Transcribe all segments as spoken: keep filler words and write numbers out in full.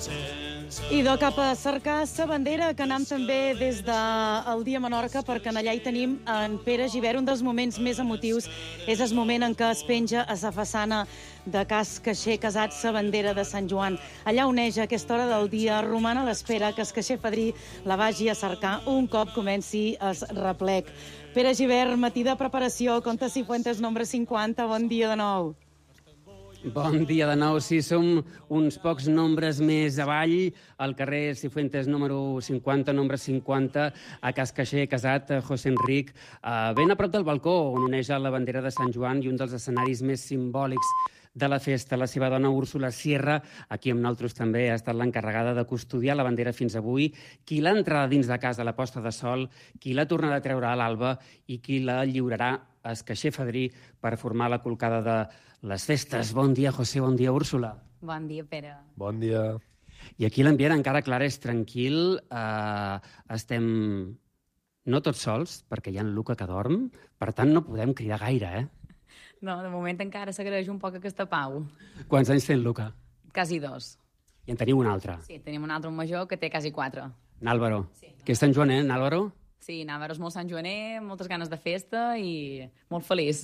Idò cap a cercar sa bandera, que anem també des del dia Menorca, perquè allà hi tenim en Pere Gibert. Un dels moments més emotius és el moment en què es penja a la façana de Cas Caixer Casat sa bandera de Sant Joan. Allà oneix a aquesta hora del dia, roman a l'espera que el caixer fadrí la vagi a cercar un cop comenci el replec. Pere Gibert, matí de preparació, Conta Cifuentes, nombre cinquanta, bon dia de nou. Bon dia de nou. Sí, som uns pocs nombres més avall, al carrer Cifuentes número cinquanta, nombre cinquanta, a Cas Caixer Casat, José Enric, ben a prop del balcó, on oneja la bandera de Sant Joan i un dels escenaris més simbòlics de la festa. La seva dona, Úrsula Sierra, aquí amb nosaltres també ha estat l'encarregada de custodiar la bandera fins avui, qui l'ha entrada dins de casa a la posta de sol, qui l'ha tornat a treure a l'alba i qui la lliurarà al caixer fadrí per formar la colcada de les festes. Bon dia, José, bon dia, Úrsula. Bon dia, Pere. Bon dia. I aquí l'ambient encara, Clara, és tranquil. Uh, estem no tots sols, perquè hi ha en Luca que dorm, per tant no podem cridar gaire, eh? No, de moment encara s'agraeix un poc aquesta pau. Quants anys té en Luca? Quasi dos. I en tenim un altre. Sí, tenim un altre major que té quasi quatre. N'Àlvaro. Sí. Que és Sant Joan, eh, n'Àlvaro? Sí, n'Àlvaro és molt Sant Joaner, moltes ganes de festa i molt feliç.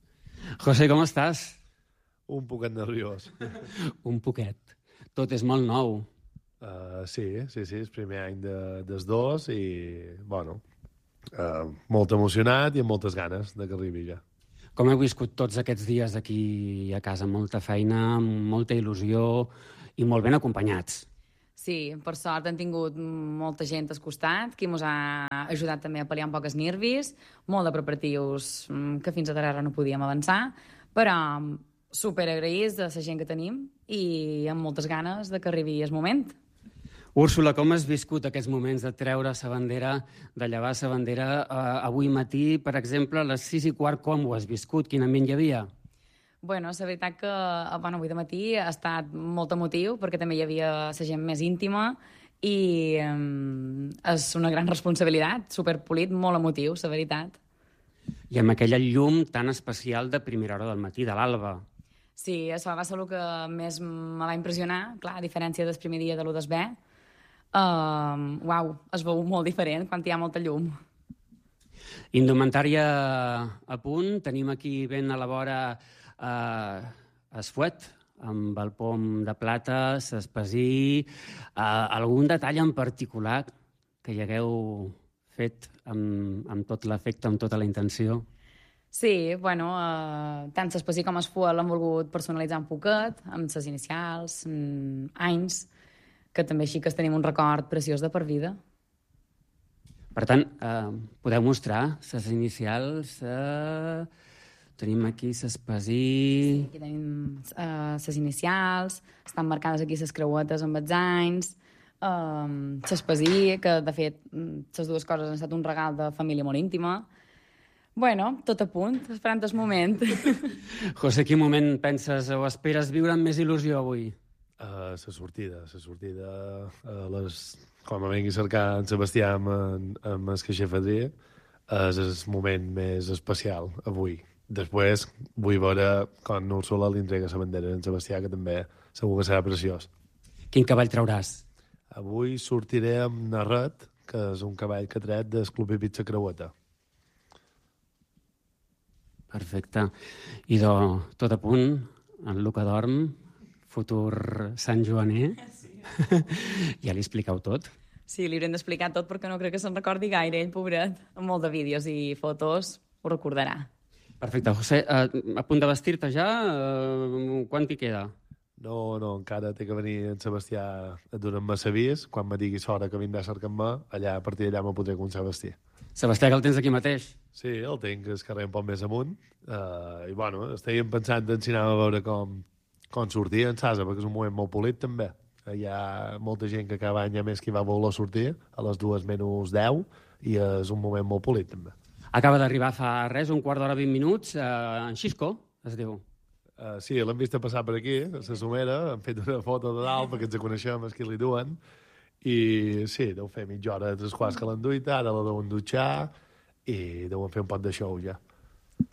José, com estàs? Un poquet nerviós. Un poquet. Tot és molt nou. Uh, sí, sí, sí, és primer any de, dels dos i, bueno, uh, molt emocionat i amb moltes ganes de que arribi ja. Com heu viscut tots aquests dies aquí a casa? Molta feina, molta il·lusió i molt ben acompanyats. Sí, per sort hem tingut molta gent al costat, que ens ha ajudat també a pal·liar un poc els nervis, molt de preparatius que fins a ara no podíem avançar, però superagraïts de la gent que tenim i amb moltes ganes de que arribi el moment. Úrsula, com has viscut aquests moments de treure la bandera, de llevar la bandera eh, avui matí, per exemple, a les sis i quart, com ho has viscut? Quin ambient hi havia? Bueno, la veritat que bueno, avui de matí ha estat molt emotiu perquè també hi havia la gent més íntima i um, és una gran responsabilitat, superpolit, molt emotiu, la veritat. I amb aquella llum tan especial de primera hora del matí, de l'alba. Sí, això va ser el que més me va impressionar, clar, a diferència del primer dia de l'u d'esbé. Uh, uau, es veu molt diferent quan hi ha molta llum. Indumentària a punt, tenim aquí ben a la vora uh, el fuet, amb el pom de plata, l'espasí, uh, algun detall en particular que hi hagueu fet amb, amb tot l'efecte, amb tota la intenció? Sí, bueno, eh, tant l'espasí com el fuet l'hem volgut personalitzar un poquet, amb les inicials, amb anys, que també així que tenim un record preciós de per vida. Per tant, eh, podeu mostrar les inicials. Eh, tenim aquí l'espasí... Sí, aquí tenim les uh, inicials, estan marcades aquí les creuetes amb els anys, um, l'espasí, que de fet les dues coses han estat un regal de família molt íntima. Bueno, tot a punt, esperant el moment. José, quin moment penses o esperes viure amb més il·lusió avui? Uh, la sortida, la sortida, uh, les, com a vengui a cercar en Sebastià amb, amb el caixer fadrí, és el moment més especial avui. Després vull veure quan Úrsula li entrega la bandera en Sebastià, que també segur que serà preciós. Quin cavall trauràs? Avui sortiré amb Narret, que és un cavall que tret del Club Pizza Creueta. Perfecte. Idò, tot a punt, en Luca dorm, futur Sant Joaner. Sí. Ja li expliqueu tot? Sí, li haurem d'explicar tot perquè no crec que se'n recordi gaire, ell, pobret. Amb molt de vídeos i fotos ho recordarà. Perfecte. José, a punt de vestir-te ja? Quant t'hi queda? No, no, encara té que venir en Sebastià a donar-me l'avís. Quan me digui l'hora que vindrà a cercar-me, allà, a partir d'allà me podré començar a vestir. Sebastià, que el tens aquí mateix? Sí, el tinc, el carrer un poc més amunt. Uh, I, bueno, estàvem pensant en si anàvem a veure com, com sortia en Sasa, perquè és un moment molt polit, també. Hi ha molta gent que cada any, a més, que va voler sortir a les dues menys deu, i és un moment molt polit, també. Acaba d'arribar fa res, un quart d'hora, vint minuts, uh, en Xisco, es diu. Uh, sí, l'hem vist passar per aquí, a la Somera, hem fet una foto de dalt perquè ens coneixem, els que li duen, i sí, deu fer mitja hora, tres quarts que l'han duit, ara la deuen dutxar, i deuen fer un pot de show ja.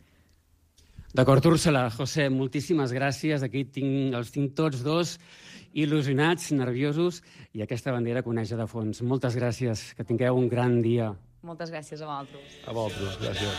D'acord, Úrsula, José, moltíssimes gràcies. Aquí tinc, els tinc tots dos il·lusionats, nerviosos, i aquesta bandera conèixer de fons. Moltes gràcies, que tingueu un gran dia. Moltes gràcies a vosaltres. A vosaltres, gràcies.